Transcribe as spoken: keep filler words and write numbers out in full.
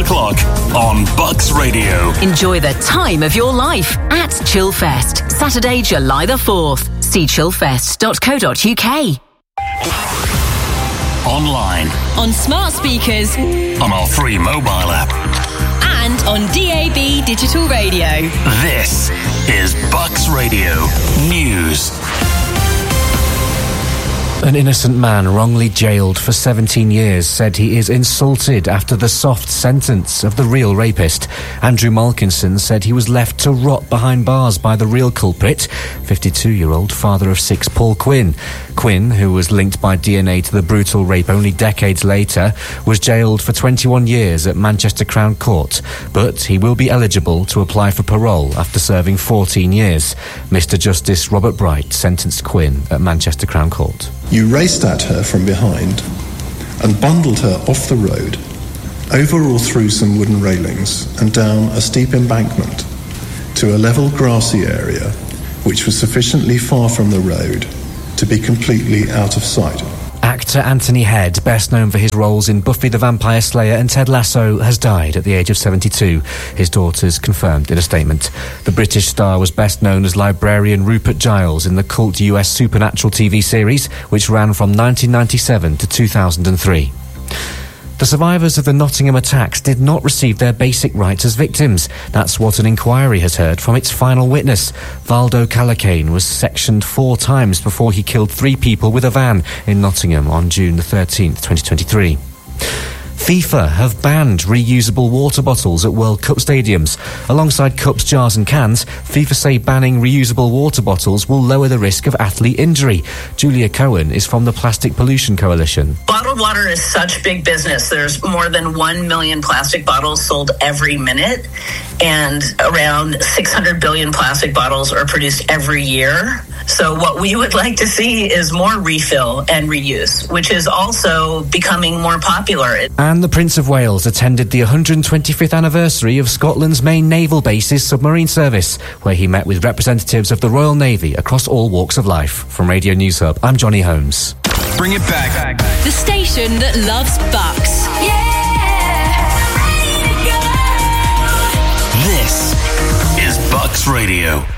o'clock on Bucks Radio. Enjoy the time of your life at Chillfest, Saturday, July the fourth. See chillfest dot co dot uk. Online. On smart speakers. On our free mobile app. And on D A B digital radio. This is Bucks Radio News. An innocent man wrongly jailed for seventeen years said he is insulted after the soft sentence of the real rapist. Andrew Malkinson said he was left to rot behind bars by the real culprit, fifty-two-year-old father of six Paul Quinn. Quinn, who was linked by D N A to the brutal rape only decades later, was jailed for twenty-one years at Manchester Crown Court, but he will be eligible to apply for parole after serving fourteen years. Mister Justice Robert Bright sentenced Quinn at Manchester Crown Court. You raced at her from behind and bundled her off the road, over or through some wooden railings and down a steep embankment to a level grassy area which was sufficiently far from the road to be completely out of sight. Actor Anthony Head, best known for his roles in Buffy the Vampire Slayer and Ted Lasso, has died at the age of seventy-two. His daughters confirmed in a statement. The British star was best known as librarian Rupert Giles in the cult U S Supernatural T V series, which ran from nineteen ninety-seven to two thousand three. The survivors of the Nottingham attacks did not receive their basic rights as victims. That's what an inquiry has heard from its final witness. Valdo Calacane was sectioned four times before he killed three people with a van in Nottingham on June the thirteenth, twenty twenty-three. FIFA have banned reusable water bottles at World Cup stadiums. Alongside cups, jars and cans, FIFA say banning reusable water bottles will lower the risk of athlete injury. Julia Cohen is from the Plastic Pollution Coalition. Bottled water is such big business. There's more than one million plastic bottles sold every minute, and around six hundred billion plastic bottles are produced every year. So what we would like to see is more refill and reuse, which is also becoming more popular. And the Prince of Wales attended the one hundred twenty-fifth anniversary of Scotland's main naval base's submarine service, where he met with representatives of the Royal Navy across all walks of life. From Radio News Hub, I'm Johnny Holmes. Bring it back. The station that loves Bucks. Yeah! This is Bucks Radio.